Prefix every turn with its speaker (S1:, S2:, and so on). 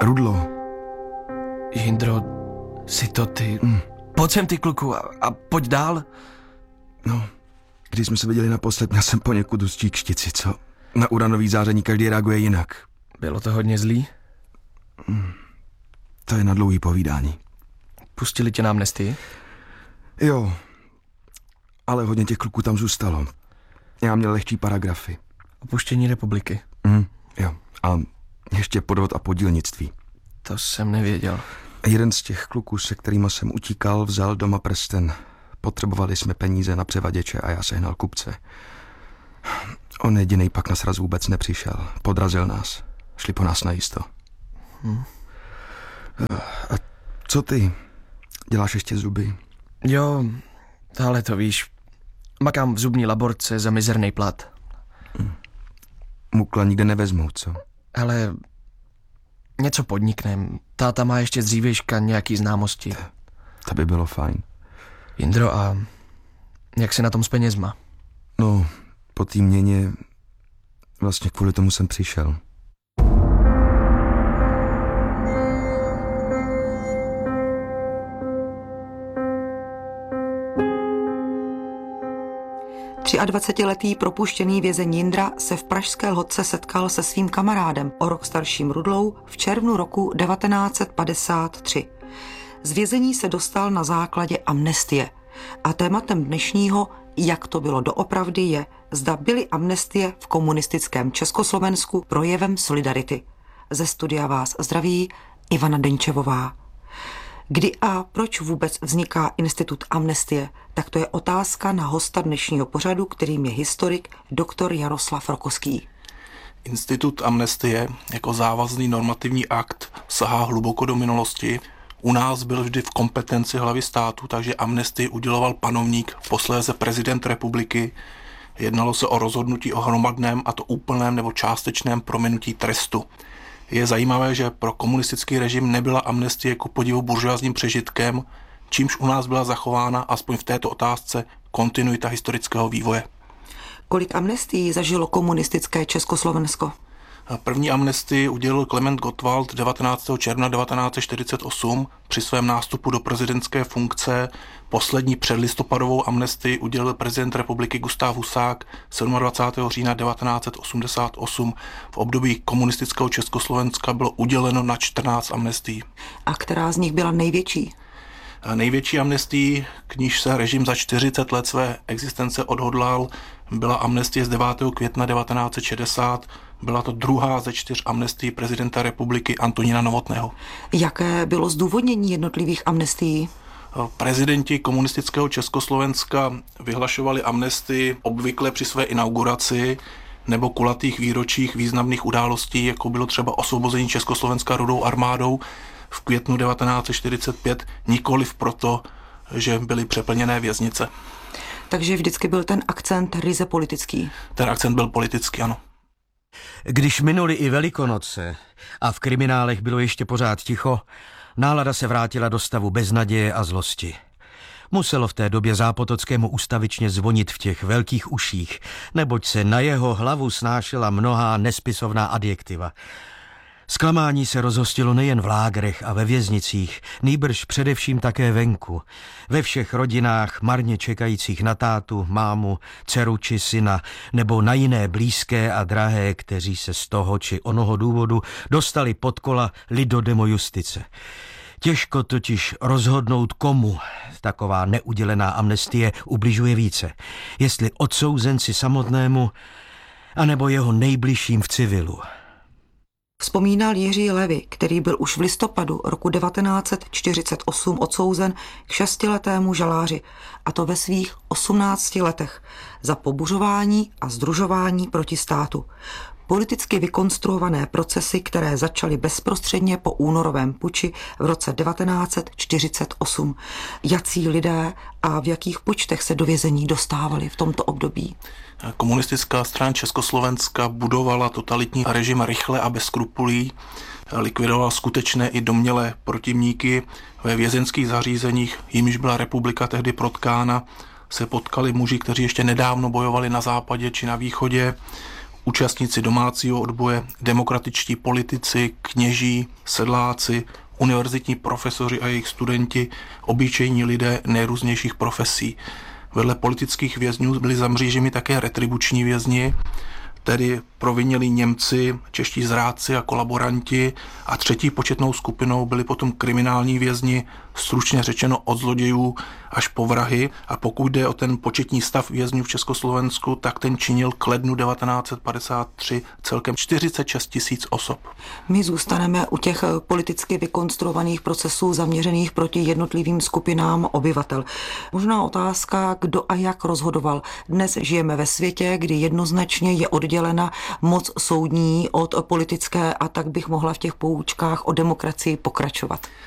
S1: Rudlo.
S2: Jindro, jsi to ty? Pojď sem, ty kluku, a pojď dál.
S1: No, když jsme se viděli naposled, měl jsem poněkud hustší kštici, co? Na uranový záření každý reaguje jinak.
S2: Bylo to hodně zlý?
S1: To je na dlouhý povídání.
S2: Pustili tě na amnestii?
S1: Jo, ale hodně těch kluků tam zůstalo. Já měl lehčí paragrafy.
S2: Opuštění republiky?
S1: Jo, a ještě podvod a podílnictví.
S2: To jsem nevěděl.
S1: Jeden z těch kluků, se kterýma jsem utíkal, vzal doma prsten. Potřebovali jsme peníze na převaděče a já sehnal kupce. On jedinej pak na sraz vůbec nepřišel. Podrazil nás. Šli po nás najisto. A co ty? Děláš ještě zuby?
S2: Jo, ale to víš. Makám v zubní laborce za mizerný plat.
S1: Mukla nikde nevezmou, co?
S2: Ale něco podniknem. Táta má ještě z dřívějška nějaký známosti.
S1: To by bylo fajn.
S2: Jindro, a jak jsi na tom s penězma?
S1: No, po té měně vlastně kvůli tomu jsem přišel.
S3: A 20letý propuštěný vězeň Jindra se v pražské Lhotce setkal se svým kamarádem, o rok starším Rudlou, v červnu roku 1953. Z vězení se dostal na základě amnestie. A tématem dnešního, jak to bylo doopravdy, je, zda byly amnestie v komunistickém Československu projevem solidarity. Ze studia vás zdraví Ivana Denčevová. Kdy a proč vůbec vzniká institut amnestie? Tak to je otázka na hosta dnešního pořadu, kterým je historik dr. Jaroslav Rokoský.
S4: Institut amnestie jako závazný normativní akt sahá hluboko do minulosti. U nás byl vždy v kompetenci hlavy státu, takže amnestii uděloval panovník, posléze prezident republiky. Jednalo se o rozhodnutí o hromadném, a to úplném nebo částečném prominutí trestu. Je zajímavé, že pro komunistický režim nebyla amnestie ku podivu buržoazním přežitkem, čímž u nás byla zachována aspoň v této otázce kontinuita historického vývoje.
S3: Kolik amnestií zažilo komunistické Československo?
S4: První amnestii udělil Klement Gottwald 19. června 1948 při svém nástupu do prezidentské funkce. Poslední předlistopadovou amnestii udělil prezident republiky Gustáv Husák 27. října 1988. V období komunistického Československa bylo uděleno na 14 amnestií.
S3: A která z nich byla největší?
S4: Největší amnestii, k níž se režim za 40 let své existence odhodlal, byla amnestie z 9. května 1960. Byla to druhá ze 4 amnestií prezidenta republiky Antonína Novotného.
S3: Jaké bylo zdůvodnění jednotlivých amnestií?
S4: Prezidenti komunistického Československa vyhlašovali amnestii obvykle při své inauguraci nebo kulatých výročích významných událostí, jako bylo třeba osvobození Československa Rudou armádou v květnu 1945, nikoliv proto, že byly přeplněné věznice.
S3: Takže vždycky byl ten akcent ryze politický.
S4: Ten akcent byl politický, ano.
S5: Když minuli i Velikonoce a v kriminálech bylo ještě pořád ticho, nálada se vrátila do stavu beznaděje a zlosti. Muselo v té době Zápotockému ustavičně zvonit v těch velkých uších, neboť se na jeho hlavu snášela mnohá nespisovná adjektiva. Zklamání se rozhostilo nejen v lágrech a ve věznicích, nýbrž především také venku. Ve všech rodinách marně čekajících na tátu, mámu, dceru či syna, nebo na jiné blízké a drahé, kteří se z toho či onoho důvodu dostali pod kola lidodemojustice. Těžko totiž rozhodnout, komu taková neudělená amnestie ubližuje více. Jestli odsouzenci samotnému, anebo jeho nejbližším v civilu.
S3: Vzpomínal Jiří Levy, který byl už v listopadu roku 1948 odsouzen k 6letému žaláři, a to ve svých 18 letech, za pobuřování a sdružování proti státu. Politicky vykonstruované procesy, které začaly bezprostředně po únorovém puči v roce 1948. Jací lidé a v jakých počtech se do vězení dostávali v tomto období?
S4: Komunistická strana Československa budovala totalitní režim rychle a bez skrupulí, likvidovala skutečné i domnělé protivníky. Ve vězeňských zařízeních, jimiž byla republika tehdy protkána, se potkali muži, kteří ještě nedávno bojovali na západě či na východě. účastníci domácího odboje, demokratičtí politici, kněží, sedláci, univerzitní profesoři a jejich studenti, obyčejní lidé nejrůznějších profesí. Vedle politických vězňů byli za mřížemi také retribuční vězni, tedy provinělí Němci, čeští zrádci a kolaboranti, a třetí početnou skupinou byli potom kriminální vězni, stručně řečeno od zlodějů až po vrahy, a pokud jde o ten početní stav vězňů v Československu, tak ten činil k lednu 1953 celkem 46 000 osob.
S3: My zůstaneme u těch politicky vykonstruovaných procesů zaměřených proti jednotlivým skupinám obyvatel. Možná otázka, kdo a jak rozhodoval. Dnes žijeme ve světě, kdy jednoznačně je oddělena moc soudní od politické, a tak bych mohla v těch poučkách o demokracii pokračovat.